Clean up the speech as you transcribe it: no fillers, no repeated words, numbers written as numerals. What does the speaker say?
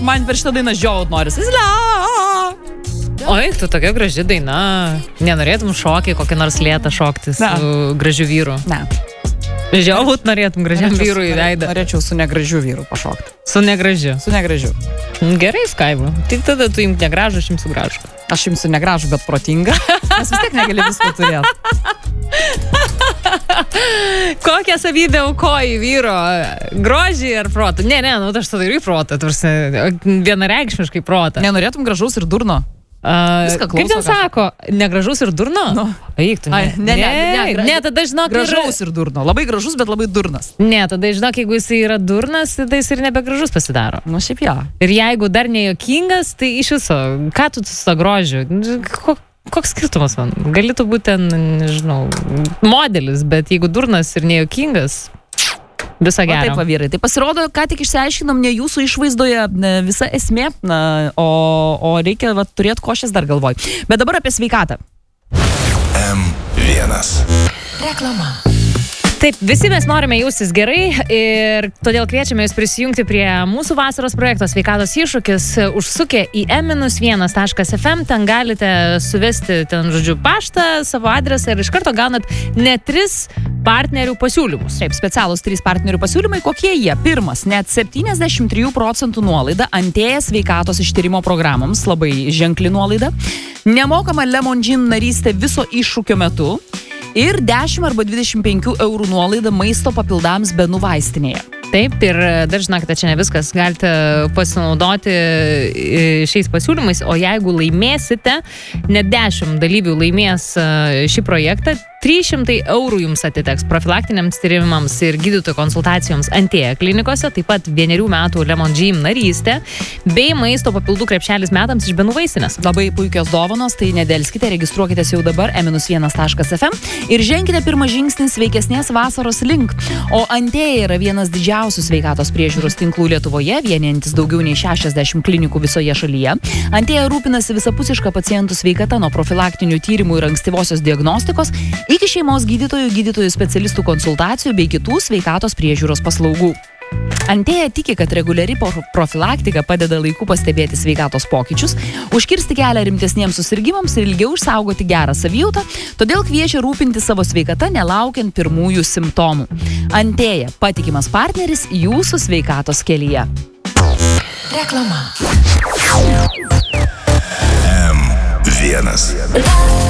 man per šitą dainą žiaut noris. Oi, tu tokia graži daina. Nenorėtum šokį, kokį nors lėtą šokti su gražiu vyru? Ne. Žiaut norėtum gražiam vyrui į veidą. Norėčiau su negražiu vyru pašokti. Su negražiu? Su negražiu. Gerai, Skaibu. Tik tada tu imti negražų, aš imsiu gražų. Aš imsiu negražų, bet protingą. Nes vis tiek negali visko turėti. Kokią savybę aukoji vyro? Grožį ar protą? Ne, aš tada ir į protą. Vienareikšmiškai protą. Nenorėtum gražaus ir durno? Kaip ten sako? Negražus ir durno? No. Eik, tu ne, tada žinok... Gražaus ir durno. Labai gražus, bet labai durnas. Ne, tada žinok, jeigu jis yra durnas, tai jis ir nebegražus pasidaro. Nu, šiaip jo. Ir jeigu dar nejuokingas, tai iš viso, ką tu su to grožiu? Koks skirtumas man? Galėtų būti ten, nežinau, modelis, bet jeigu durnas ir nejuokingas... Visą gerą. Taip, vyrai. Tai pasirodo, ką tik išsiaiškinom, ne jūsų išvaizdoje visa esmė, o reikia turėti košės dar galvoj. Bet dabar apie sveikatą. M1. Reklama. Taip, visi mes norime jaustis gerai ir todėl kviečiame jūs prisijungti prie mūsų vasaros projekto Sveikatos iššūkis. Užsukę į m-1.fm, ten galite suvesti paštą, savo adresą ir iš karto gaunat net 3 partnerių pasiūlymus. Taip, specialūs 3 partnerių pasiūlymai, kokie jie? Pirmas, net 73% nuolaida Antėja sveikatos ištyrimo programoms, labai ženkli nuolaida. Nemokama Lemon Gym narystė viso iššūkio metu. Ir 10 arba 25 eurų nuolaida maisto papildams Benų vaistinėje. Taip, ir dar žinokite, čia ne viskas, galite pasinaudoti šiais pasiūlymais, o jeigu laimėsite, net 10 dalyvių laimės šį projektą, 300 eurų jums atiteks profilaktiniams tyrimams ir gydytojų konsultacijoms Antėja klinikose, taip pat 1 metų Lemon Gym narystė, bei maisto papildų krepšelis metams iš Benų vaistinės. Labai puikios dovanos, tai nedelskite, registruokitės jau dabar m-1.fm ir ženkite pirmą žingsnį sveikesnės vasaros link. O Antėja yra vienas didžiausių sveikatos priežiūros tinklų Lietuvoje, vienijantis daugiau nei 60 klinikų visoje šalyje. Antėja rūpinasi visapusišką pacientų sveikata nuo profilaktinių tyrimų ir ankstyvosios diagnostikos iki šeimos gydytojų specialistų konsultacijų bei kitų sveikatos priežiūros paslaugų. Antėja tiki, kad reguliari profilaktika padeda laiku pastebėti sveikatos pokyčius, užkirsti kelią rimtesniems susirgimams ir ilgiau išsaugoti gerą savijautą, todėl kviečia rūpinti savo sveikata nelaukiant pirmųjų simptomų. Antėja – patikimas partneris jūsų sveikatos kelyje. Reklama. M1.